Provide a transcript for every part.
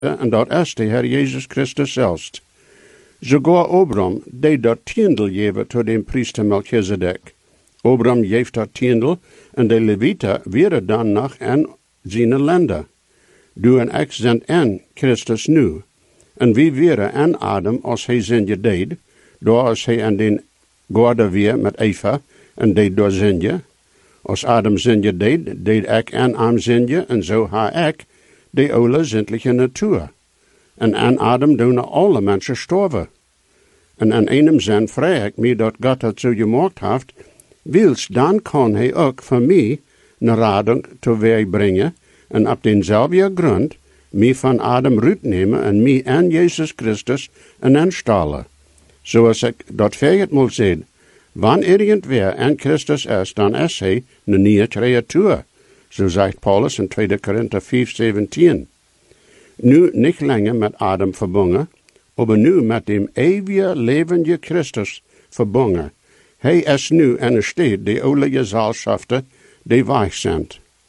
en dat is de Heer Jezus Christus zelfs. Sogar Obram deed dat tiendel geven tot de priester Melchizedek. Obram geeft dat tiendel en de Levieten weer dan nog en zijn landen. Du en ik zijn en Christus nu. En wie weer en Adam als hij zinje deed, door als hij en den Gorde weer met Eva en deed door zinje. Als Adam zinje deed ik en am zinje en zo ha ik de oude zindliche natuur. En aan Adam doen alle mensen sterven. En aan einem zin vraag ik me dat God het zo gemaakt heeft, wils dan kan hij ook voor mij een rading teweeg brengen en op denzelfde grond mij van Adam uitnemen en mij en Jezus Christus en aanstellen. Zoals ik dat veertig moet zeggen, wanneer irgendwer en Christus is, dan is hij een nieuwe creatuur. Zo zegt Paulus in 2 Korinther 5:17. Nu niet langer met Adam verbonden, maar nu met dem eeuwige levende Christus verbonden. Hij is nu en er steeds de oude gezelschaften die weich zijn.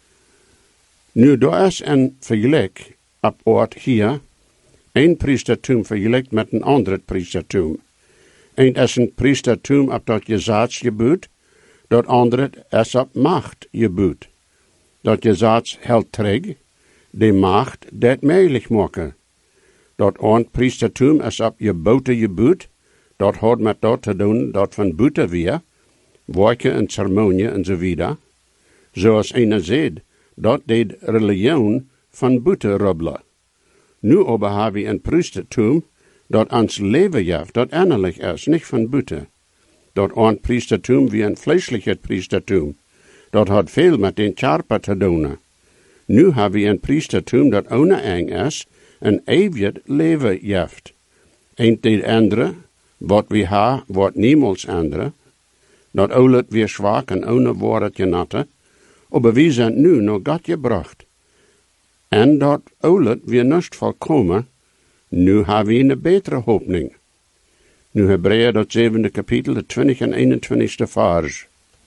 Nu daar is een vergelijk op oort hier, een priestertum vergelijkt met een ander priestertum. Eén is een priestertum op dat gezatsgebied, dat andere is op machtgebied. Dat gezats helt terug, de macht dat mogelijk maken. Dat een priestertum is op gebotengebied, dat had met dat te doen, dat van buiten weer, werken en ceremonie en zo wieder. Zoals een zegt, dat deed religie van buiten rubbelen. Nu aber hebben we een priestertum, dat ons leven geeft, dat innerlijk is, niet van buiten. Dat een priestertum wie een vleeselijk priestertum. Dat had veel met den Körper te doen. Nu hebben we een priestertum dat oneindig is en eeuwig leven geeft. Eent dit andere, wat we hebben, wordt niemals andere. Dat oulet weer zwak en ohne woord genatte, aber we zijn nu naar God gebracht. En dat oulet weer niet volkomen, nu hebben we een betere hoopning. Nu Hebreeën dat 7e kapitel, de 20 en 21ste vers.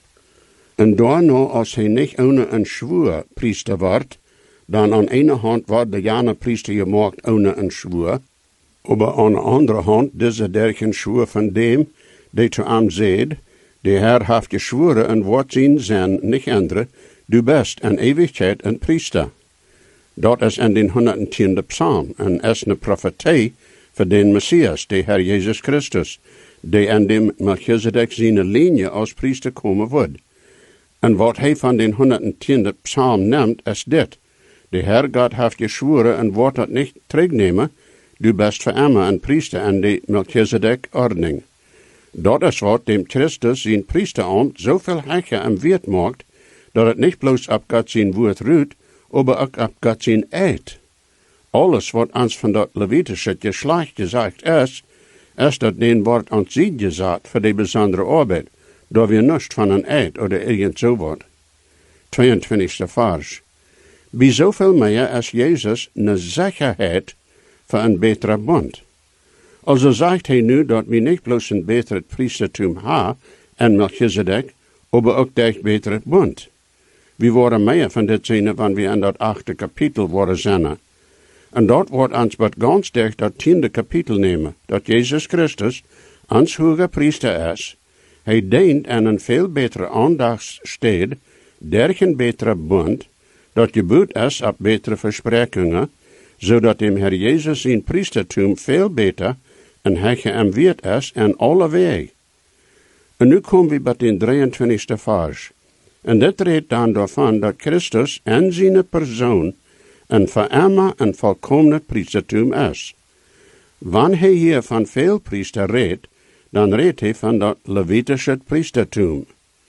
En daarna, als hij niet ohne een schwur priester wordt, dan aan ene hand wordt de jane priester gemaakt ohne een schwur, aber aan de andere hand deze dergelijke schwur van dem, die zu hem zegt, de Herr heeft geschworen en wordt zijn zin niet änderen, du bist in eeuwigheid een priester. Dat is in den 110e psalm en is een profetie voor den Messias, de Herr Jezus Christus, die in dem Melchizedek zijn linie als priester komen wordt. En wat hij van den 110e psalm neemt, is dit. De Herr God heeft geschworen en wordt dat niet terugnemen, du bist voor immer een priester in de Melchizedek-ordening. Dat is wat dem Christus zijn priesterambt zoveel heiger en weert maakt, dat het niet bloos op God zijn woord ruht, aber ook op God zijn eed. Alles wat ons van dat Levitische geslacht gezegd is dat den wordt ons ziet gezegd voor de bijzondere arbeid, dat we niet van een eed of irgend zo wat. 22e vers. Bij zoveel meer is Jezus een zekerheid voor een betere bond. Also zegt hij nu dat we niet bloos een betere priestertum hebben en Melchizedek, aber ook de betere bond. We worden meer van dit zien wanneer we in dat 8e kapitel worden zinnen. En dat wordt ons wat ganz dicht dat 10e kapitel nemen, dat Jezus Christus ons hoge priester is. Hij dient aan een veel betere aandachtssteed, derg een betere bond, dat gebuut is op betere versprekingen, zodat dem Herr Jezus zijn priestertum veel beter en heiger en weert is en alle weg. En nu komen we bij den 23e vers. En dit redt dan daarvan dat Christus en zijn persoon een voor immer en volkomen priestertum is. Wanneer hij hier van veel priester redt, dan redt hij van dat Levitische priestertum.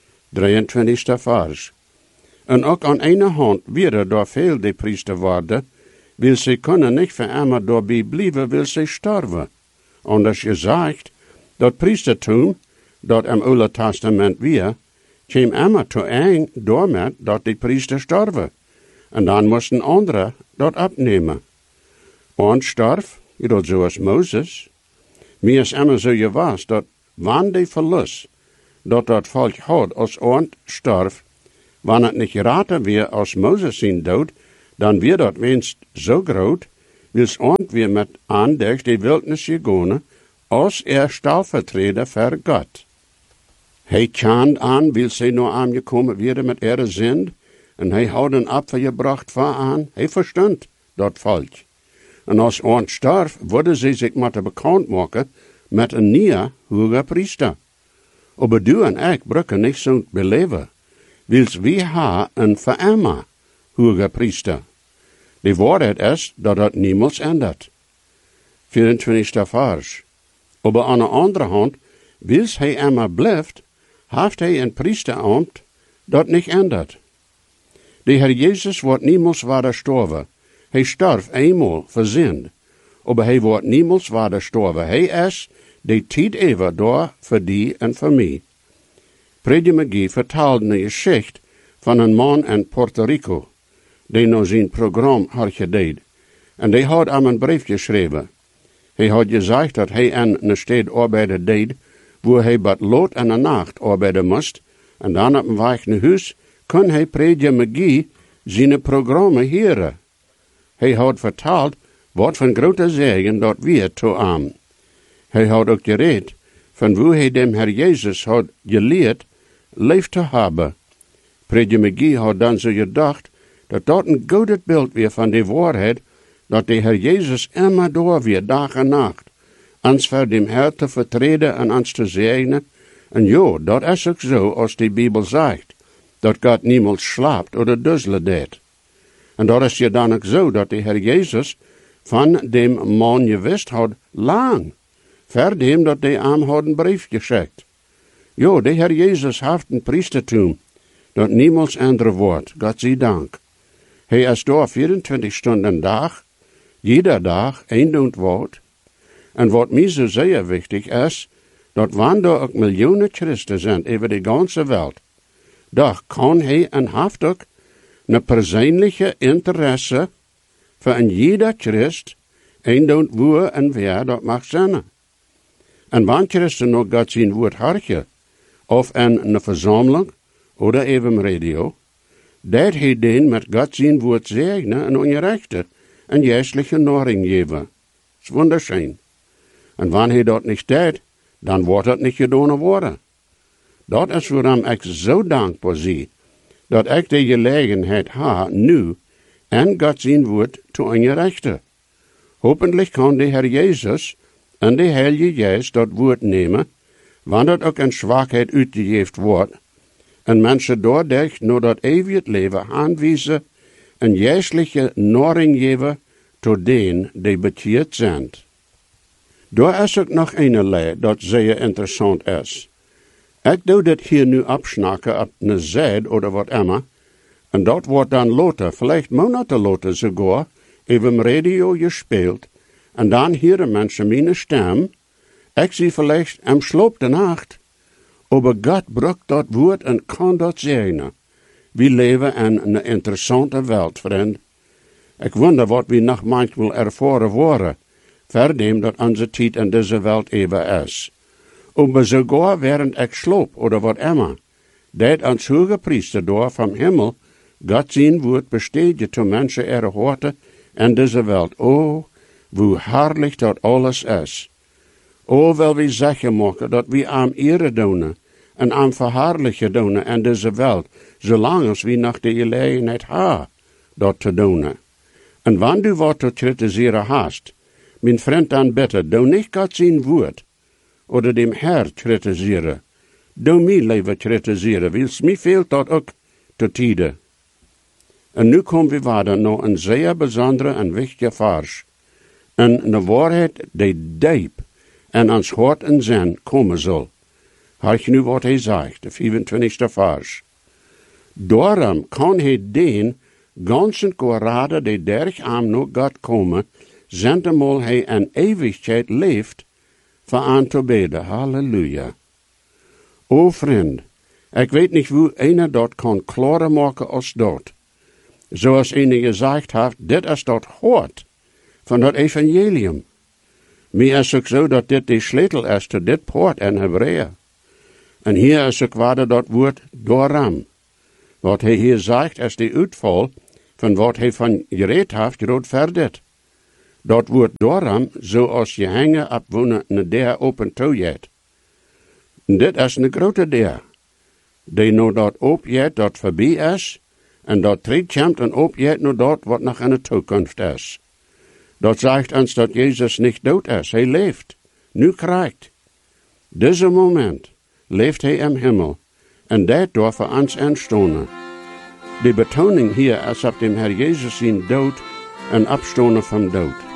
23e vers. En ook aan ene hand weer door veel de priester worden, wil ze kunnen niet voor immer doorbij blijven, wil ze sterven. Anders gezegd, dat priestertum, dat im Oude Testament weer, kwam immer te eng doormet dat de priester sterven. En dan moesten anderen dat opnemen. Und starf, jedoch zoals Moses. Mir is immer zo geweest dat wanneer de verlust dat volk had als und starf, wanneer het niet raten weer als Moses zijn dood, dan weer dat winst zo groot, wils ont weer met aandacht die wildnis gegone, als stalvertreder voor God. Hij tjand aan, wil zij nou aangekomen werden met ihre zind, en hij had een Apfel gebracht voor aan, hij verstand dat volk. En als ons starf, worden ze zich moeten bekend maken met een nieuwe hoge priester. Aber du en ik brücken niet zo beleven, wils wie ha een verarmer hoge priester. De waarheid is dat het niemals ändert. 24. vers. Aber aan de andere hand, wils hij immer blijft, heeft hij een priesterambt dat niet ändert. De Heer Jezus wordt niemals waarder storven. Hij starf eenmaal voor zind. Aber hij wordt niemals waarder storven. Hij is de tijd even door voor die en voor mij. Prediker McGee vertaalde een geschichte van een man in Puerto Rico, die nou zijn programma had gedaan. En die had hem een brief geschreven. Hij had gezegd dat hij in een stad arbeiden deed, waar hij bad lood en een nacht arbeiden moest, en dan op een weg naar huis kon hij prediker McGee zijn programma heren. Hij had verteld wat van grote zegen dat weer toe aan. Hij had ook gereed van hoe hij dem Herr Jezus had geleerd leef te hebben. Prediker McGee had dan zo gedacht dat dat een goed beeld weer van de waarheid dat de Herr Jezus immer door weer dag en nacht, ons voor dem Herr te vertreden en ons te zegenen. En jo, dat is ook zo als de Bijbel zegt, dat God niemals slaapt oder duzzelen deed. En dat is je dan ook zo dat de Herr Jezus van dem man gewist had lang, voor dem dat de hem had een brief geschickt. Jo, de Herr Jezus heeft een priestertum, dat niemals andere wordt, God zij dank. Hij is door 24 stunden dag, jeder dag eindend wordt. En wat mij zo zeer wichtig is, dat wanneer ook miljoenen Christen zijn over de ganze wereld, doch kan hij en heeft ook een persoonlijke interesse voor een jeder Christ, eindend waar en wer dat mag zijn. En wanneer Christen nog God zijn woord hartje, of in een verzameling, oder even radio, dat hij den met God zijn woord zegenen en ongerechte en geestelijke naring geven. Is wunderschön. En wanneer hij dat niet deed, dan wordt het niet gedaan worden. Dat is waarom ik zo dankbaar zie, dat ik de gelegenheid heb nu en God zijn woord te ongerechten. Hopelijk kan de Heer Jezus en de Heilige Geest dat woord nemen, wanneer het ook een zwakheid uitgegeven wordt, en mensen doordacht naar dat eeuwig leven aanwijzen en geestelijke naring geven tot denen die bekeerd zijn. Daar is ook nog een lei dat zeer interessant is. Ik doe dit hier nu opsnakken op een zijde oder wat immer, en dat wordt dan later, vielleicht monaten later sogar, even radio gespeeld, en dan horen mensen mijn stem, ik zie vielleicht am Sloop de Nacht, aber God brukt dat woord en kan dat zegenen. We leven in een interessante wereld, vriend. Ik wonder wat we nog manchmal ervaren worden, verdem dat onze tijd in deze wereld even is. Aber sogar während ik sloop oder wat immer, dat ons hoge priester door van Himmel God zijn woord besteden te mensen horten in deze wereld. Oh, hoe herrlich dat alles is. Oh, wil we zeggen maken dat we aan ere doen en aan verhaarlijken doen in deze wereld, zolang als we nog de gelegenheid hebben dat te doen. En wanneer du wat te kritiseren hast, mijn vriend dan bitte, doe niet God zijn woord, oder dem Herr kritiseren. Doe mij liever kritiseren, wils mij fehlt dat ook te tijden. En nu komen we verder naar een zeer bijzondere en wichtige vers. En een waarheid die diep en ans hart en zin komen zal. Hoor je nu wat hij zegt, de 25e vers. Daarom kan hij den ganzen korade die derg aan naar God komen, zentemal hij in eeuwigheid leeft, voor aan te beden. Halleluja. O vriend, ik weet niet hoe een dat kan klarer maken als dat. Zoals een gezegd heeft, dit is dat hoort van dat evangelium. Mij is ook zo dat dit de sleutel is tot dit poort in Hebreeën. En hier is ook waar dat woord daarom. Wat hij hier zegt is de uitval van wat hij van gereed heeft, groot verdit. Dat wordt daarom zoals je hangen op wonen een deur open toejet. Dit is een grote deur. Die nou dat opjet dat voorbij is, en dat terugkomt en opjet nou dat wat nog in de toekomst is. Dat zegt ons dat Jezus niet dood is, hij leeft, nu krijgt. Deze moment leeft hij im Himmel, en dat door voor ons aanstonen. De betoning hier is op dem Herr Jezus zijn dood en opstonen van dood.